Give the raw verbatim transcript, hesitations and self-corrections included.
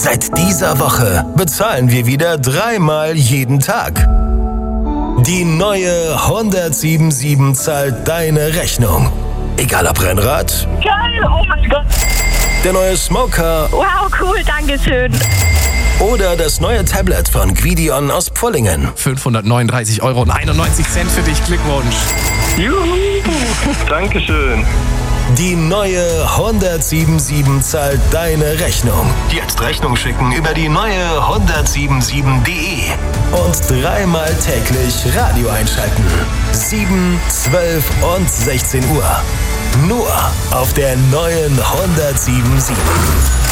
Seit dieser Woche bezahlen wir wieder dreimal jeden Tag. Die neue hundertsiebenundsiebzig zahlt deine Rechnung. Egal ob Rennrad. Geil, oh mein Gott. Der neue Smoker. Wow, cool, danke schön. Oder das neue Tablet von Gvidion aus Pfullingen. fünfhundertneununddreißig Euro und einundneunzig Cent für dich. Glückwunsch. Juhu, Dankeschön. Die neue hundertsiebenundsiebzig zahlt deine Rechnung. Jetzt Rechnung schicken über die neue hundertsiebenundsiebzig punkt de und dreimal täglich Radio einschalten. sieben, zwölf und sechzehn Uhr. Nur auf der neuen hundertsiebenundsiebzig.